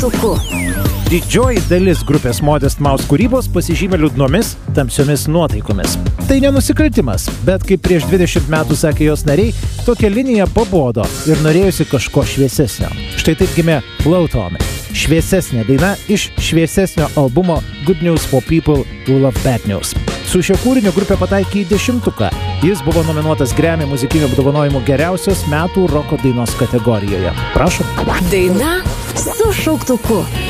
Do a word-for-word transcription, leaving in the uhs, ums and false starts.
šauktuku. Didžioji dalis grupės Modest Mouse kūrybos pasižymė liūdnomis, tamsiomis nuotaikomis. Tai nenusikaltimas, bet kaip prieš dvidešimt metų sakė jos nariai, tokia linija pabodo ir norėjusi kažko šviesesnio. Štai taip gimė Float On. Šviesesnė daina iš šviesesnio albumo Good News for People Who Love Bad News. Su šio kūrinio grupė pataikė į dešimtuką. Jis buvo nominuotas Grammy muzikinių apdovanojimų geriausios metų roko dainos kategorijoje. Prašom. Daina su šauktuku.